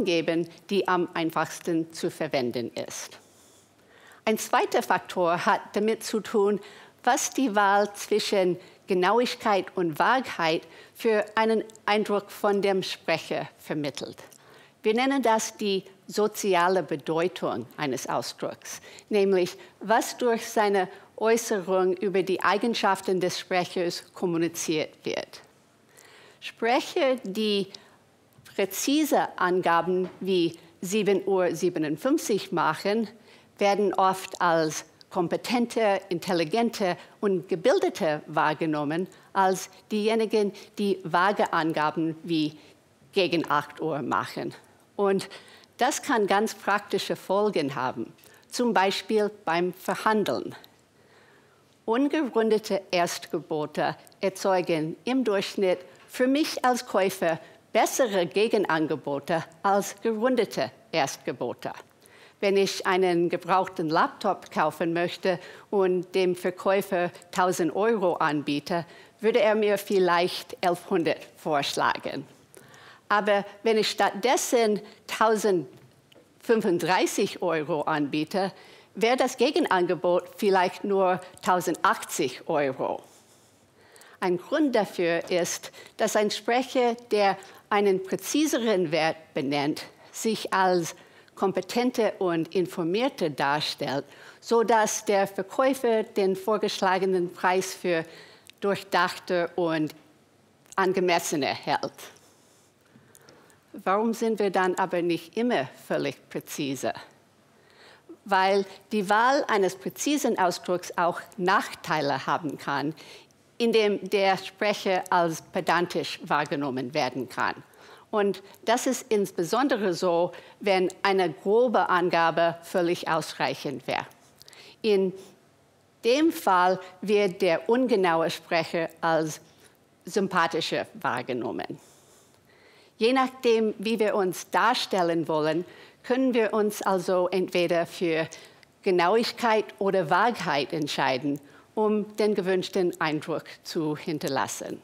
geben, die am einfachsten zu verwenden ist. Ein zweiter Faktor hat damit zu tun, was die Wahl zwischen Genauigkeit und Wahrheit für einen Eindruck von dem Sprecher vermittelt. Wir nennen das die soziale Bedeutung eines Ausdrucks, nämlich was durch seine Äußerung über die Eigenschaften des Sprechers kommuniziert wird. Sprecher, die präzise Angaben wie 7:57 Uhr machen, werden oft als kompetenter, intelligenter und gebildeter wahrgenommen als diejenigen, die vage Angaben wie gegen 8 Uhr machen. Und das kann ganz praktische Folgen haben, zum Beispiel beim Verhandeln. Ungerundete Erstgebote erzeugen im Durchschnitt für mich als Käufer bessere Gegenangebote als gerundete Erstgebote. Wenn ich einen gebrauchten Laptop kaufen möchte und dem Verkäufer 1.000 € anbiete, würde er mir vielleicht 1.100 vorschlagen. Aber wenn ich stattdessen 1.035 € anbiete, wäre das Gegenangebot vielleicht nur 1.080 €. Ein Grund dafür ist, dass ein Sprecher, der einen präziseren Wert benennt, sich als kompetenter und informierter darstellt, sodass der Verkäufer den vorgeschlagenen Preis für durchdachter und angemessener hält. Warum sind wir dann aber nicht immer völlig präzise? Weil die Wahl eines präzisen Ausdrucks auch Nachteile haben kann, indem der Sprecher als pedantisch wahrgenommen werden kann. Und das ist insbesondere so, wenn eine grobe Angabe völlig ausreichend wäre. In dem Fall wird der ungenaue Sprecher als sympathischer wahrgenommen. Je nachdem, wie wir uns darstellen wollen, können wir uns also entweder für Genauigkeit oder Wahrheit entscheiden, um den gewünschten Eindruck zu hinterlassen.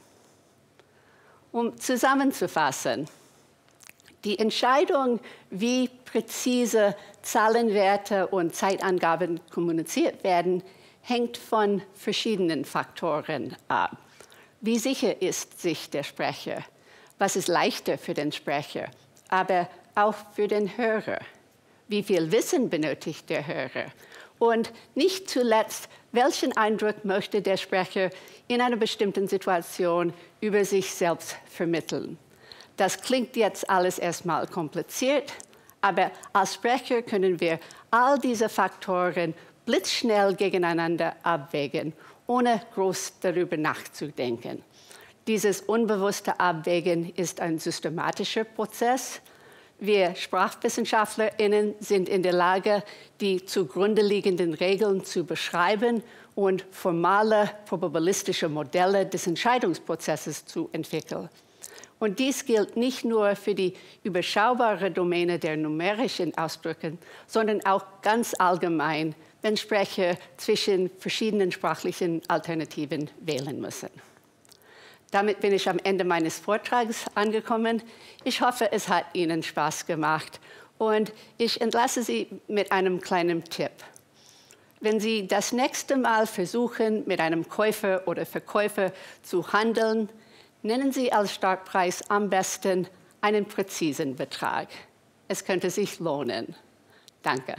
Um zusammenzufassen, die Entscheidung, wie präzise Zahlenwerte und Zeitangaben kommuniziert werden, hängt von verschiedenen Faktoren ab. Wie sicher ist sich der Sprecher? Was ist leichter für den Sprecher, aber auch für den Hörer? Wie viel Wissen benötigt der Hörer? Und nicht zuletzt, welchen Eindruck möchte der Sprecher in einer bestimmten Situation über sich selbst vermitteln? Das klingt jetzt alles erstmal kompliziert, aber als Sprecher können wir all diese Faktoren blitzschnell gegeneinander abwägen, ohne groß darüber nachzudenken. Dieses unbewusste Abwägen ist ein systematischer Prozess. Wir SprachwissenschaftlerInnen sind in der Lage, die zugrunde liegenden Regeln zu beschreiben und formale probabilistische Modelle des Entscheidungsprozesses zu entwickeln. Und dies gilt nicht nur für die überschaubare Domäne der numerischen Ausdrücke, sondern auch ganz allgemein, wenn Sprecher zwischen verschiedenen sprachlichen Alternativen wählen müssen. Damit bin ich am Ende meines Vortrags angekommen. Ich hoffe, es hat Ihnen Spaß gemacht. Und ich entlasse Sie mit einem kleinen Tipp. Wenn Sie das nächste Mal versuchen, mit einem Käufer oder Verkäufer zu handeln, nennen Sie als Startpreis am besten einen präzisen Betrag. Es könnte sich lohnen. Danke.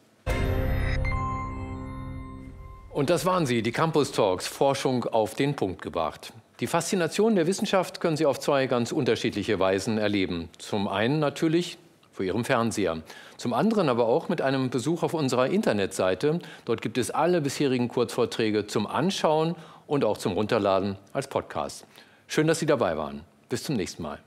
Und das waren sie, die Campus Talks, Forschung auf den Punkt gebracht. Die Faszination der Wissenschaft können Sie auf zwei ganz unterschiedliche Weisen erleben. Zum einen natürlich vor Ihrem Fernseher, zum anderen aber auch mit einem Besuch auf unserer Internetseite. Dort gibt es alle bisherigen Kurzvorträge zum Anschauen und auch zum Runterladen als Podcast. Schön, dass Sie dabei waren. Bis zum nächsten Mal.